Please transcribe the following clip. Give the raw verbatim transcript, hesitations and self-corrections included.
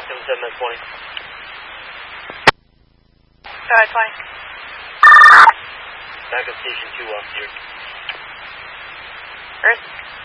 seven seven at twenty. Alright, twenty. Back at station two off here. Earth.